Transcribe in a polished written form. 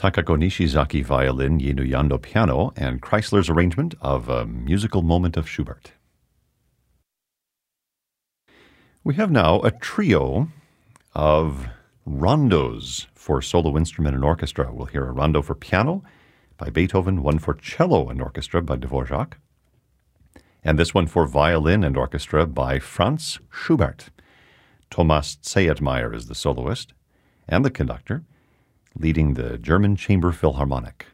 Takako Nishizaki violin, Yinu Yando piano, and Chrysler's arrangement of A Musical Moment of Schubert. We have now a trio of rondos for solo instrument and orchestra. We'll hear a rondo for piano by Beethoven, one for cello and orchestra by Dvorak, and this one for violin and orchestra by Franz Schubert. Thomas Zayetmeyer is the soloist and the conductor, leading the German Chamber Philharmonic.